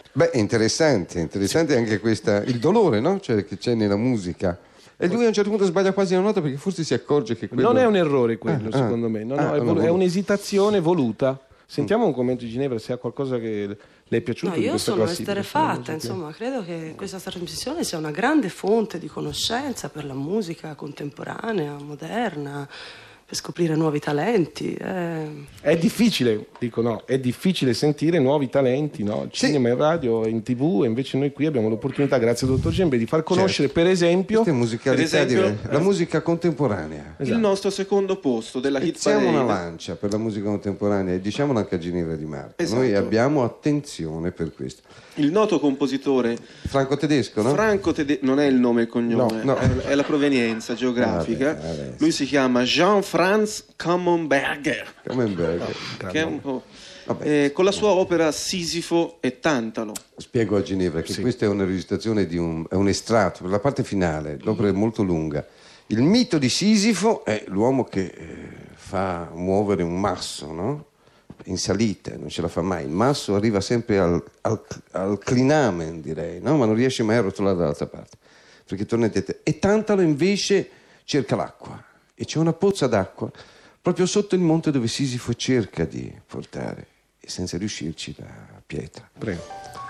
Beh, è interessante anche questa, il dolore, no? Cioè, che c'è nella musica. E lui a un certo punto sbaglia quasi una nota perché forse si accorge che quello... Non è un errore quello, secondo me. È un'esitazione voluta. Sentiamo un commento di Ginevra, se ha qualcosa che le è piaciuto. No, io sono classifica. esterrefatta, insomma, credo che questa trasmissione sia una grande fonte di conoscenza per la musica contemporanea, moderna, per scoprire nuovi talenti. È difficile, dico no, è difficile sentire nuovi talenti, no? Il cinema, in radio, in TV, e invece noi qui abbiamo l'opportunità, grazie al dottor Gembe, di far conoscere, per esempio, la musica contemporanea. Esatto. Il nostro secondo posto della Hit Parade. Parade. Una lancia per la musica contemporanea e diciamolo anche a Ginevra Di Marco. Esatto. Noi abbiamo attenzione per questo. Il noto compositore franco-tedesco, no? Non è il nome e il cognome, no. È la provenienza geografica. Vabbè. Lui si chiama Jean-Franz Camembert, che è un po'... con la sua opera Sisifo e Tantalo. Spiego a Ginevra che questa è una registrazione è un estratto, per la parte finale, l'opera è molto lunga. Il mito di Sisifo è l'uomo che fa muovere un masso, no? In salita, non ce la fa mai. Il masso arriva sempre al clinamen, direi, no? Ma non riesce mai a rotolare dall'altra parte, perché torna in testa. E Tantalo invece cerca l'acqua, e c'è una pozza d'acqua proprio sotto il monte dove Sisifo cerca di portare, e senza riuscirci, la pietra. Prego.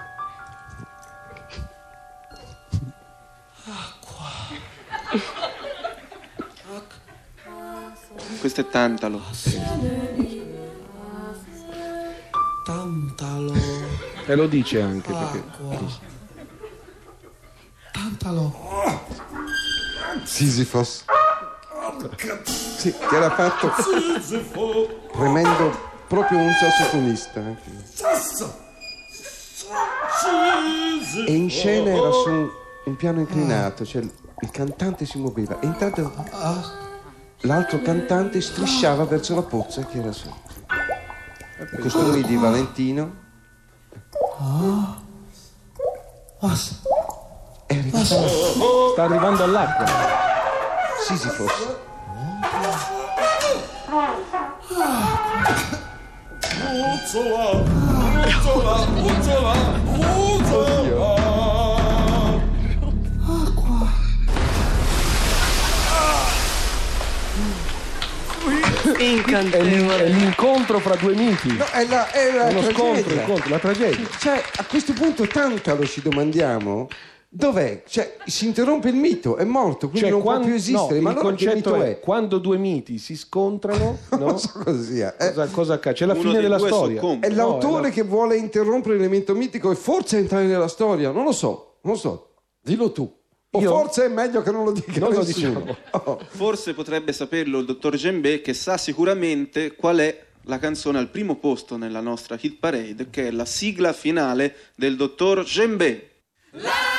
Questo è Tantalo. Tantalo. E lo dice anche perché... Tantalo. Sisifos. Sì, che era fatto premendo proprio un sassofonista. E in scena era su un piano inclinato, cioè il cantante si muoveva e intanto l'altro cantante strisciava verso la pozza che era sotto. I costumi di Valentino. Sta arrivando all'acqua. Sisifos. Incantevole. È l'incontro fra due miti. No, è la uno tragedia. scontro, la tragedia. Cioè, a questo punto Tantalo ci domandiamo dov'è? Cioè, si interrompe il mito, è morto, quindi non può più esistere. Ma il allora che concetto mito è quando due miti si scontrano, no? Non so cosa sia. Cosa accade? C'è la Uno fine dei della due storia. soccombe. È l'autore che vuole interrompere l'elemento mitico e forse entrare nella storia. Non lo so. Dillo tu. O Io? forse è meglio che non lo dica Non lo nessuno. diciamo. Oh. Forse potrebbe saperlo il dottor Gembé, che sa sicuramente qual è la canzone al primo posto nella nostra Hit Parade, che è la sigla finale del dottor Gembé.